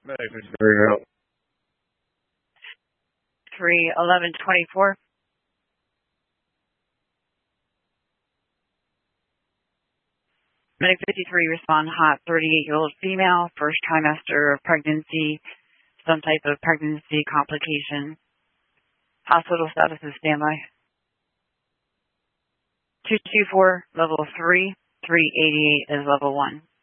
Medic 53 help. 31124. Medic 53, respond hot, 38-year-old female, first trimester of pregnancy, some type of pregnancy complication. Hospital status is standby. 224, level 3, 388 is level 1.